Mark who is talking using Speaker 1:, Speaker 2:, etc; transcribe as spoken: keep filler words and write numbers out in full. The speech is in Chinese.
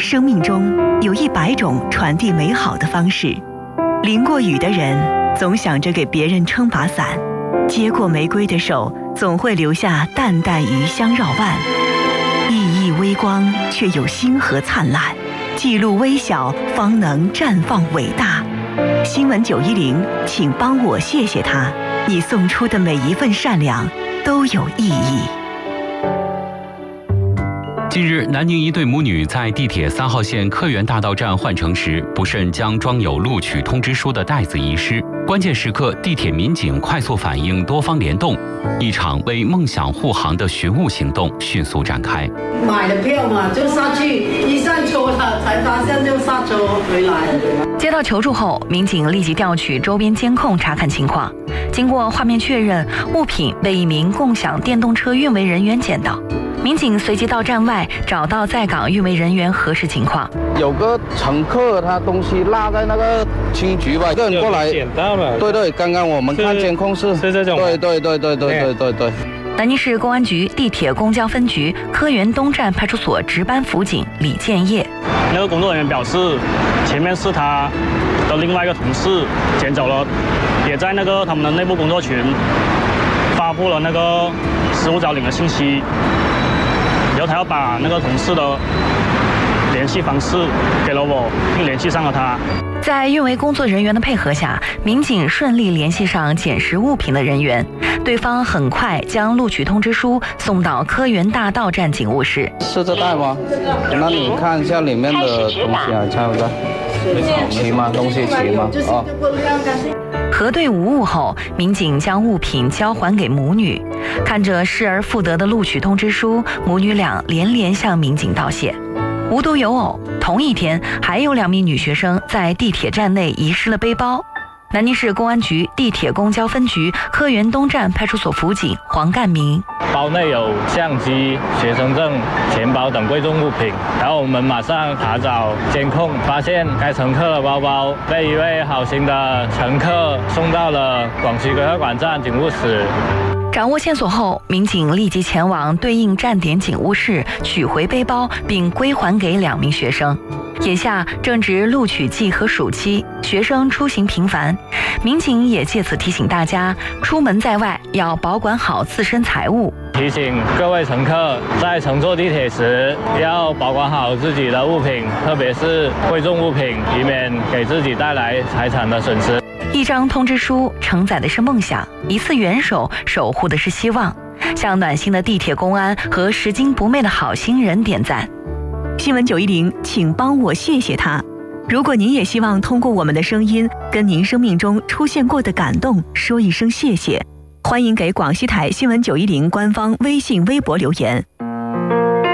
Speaker 1: 生命中有一百种传递美好的方式。淋过雨的人总想着给别人撑把伞，接过玫瑰的手总会留下淡淡余香绕腕。熠熠微光却有星河灿烂，记录微小方能绽放伟大。新闻九一零，请帮我谢谢他，你送出的每一份善良都有意义。
Speaker 2: 近日，南宁一对母女在地铁三号线科园大道站换乘时，不慎将装有录取通知书的袋子遗失。关键时刻，地铁民警快速反应，多方联动，一场为梦想护航的寻物行动迅速展开。
Speaker 3: 买了票嘛，就上去，一上车了才发现就下车回来。
Speaker 1: 接到求助后，民警立即调取周边监控查看情况。经过画面确认，物品被一名共享电动车运维人员捡到。民警随即到站外找到在岗运维人员核实情况。
Speaker 4: 有个乘客他东西落在那个青桔吧，一个人过来捡到了。对对，刚刚我们看监控是是这种。对对对对对对对对。
Speaker 1: 南宁市公安局地铁公交分局科园东站派出所值班辅警李建业，
Speaker 5: 那个工作人员表示，前面是他的另外一个同事捡走了，也在那个他们的内部工作群发布了那个失物找领的信息。然后他要把那个同事的联系方式给了我，并联系上了他。
Speaker 1: 在运维工作人员的配合下，民警顺利联系上捡拾物品的人员，对方很快将录取通知书送到科园大道站警务室。
Speaker 4: 是这袋吗？那你看一下里面的东西啊，差不多齐吗？东西齐吗？哦。
Speaker 1: 核对无误后，民警将物品交还给母女。看着失而复得的录取通知书，母女俩连连向民警道谢。无独有偶，同一天还有两名女学生在地铁站内遗失了背包。南宁市公安局地铁公交分局科园东站派出所辅警黄干明，
Speaker 5: 包内有相机、学生证、钱包等贵重物品，然后我们马上查找监控，发现该乘客的包包被一位好心的乘客送到了广西归会馆站警务室。
Speaker 1: 掌握线索后，民警立即前往对应站点警务室取回背包，并归还给两名学生。眼下正值录取季和暑期，学生出行频繁，民警也借此提醒大家，出门在外要保管好自身财物。
Speaker 5: 提醒各位乘客，在乘坐地铁时要保管好自己的物品，特别是贵重物品，以免给自己带来财产的损失。
Speaker 1: 一张通知书承载的是梦想，一次援手守护的是希望。向暖心的地铁公安和拾金不昧的好心人点赞。新闻九一零，请帮我谢谢他。如果您也希望通过我们的声音跟您生命中出现过的感动说一声谢谢，欢迎给广西台新闻九一零官方微信微博留言。